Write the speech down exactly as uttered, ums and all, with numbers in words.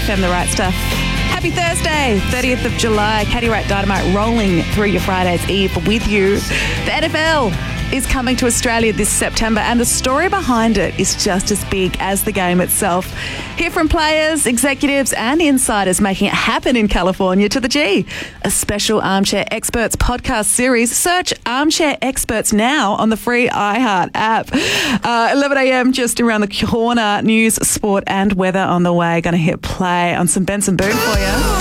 F M, The Right Stuff. Happy Thursday, thirtieth of July. Katie Wright Dynamite rolling through your Friday's Eve with you. The N F L is coming to Australia this September, and the story behind it is just as big as the game itself. Hear from players, executives and insiders making it happen in California to the G. A special Armchair Experts podcast series. Search Armchair Experts now on the free iHeart app. Uh, eleven a.m. just around the corner. News, sport and weather on the way. Going to hit play on some Benson Boone for you.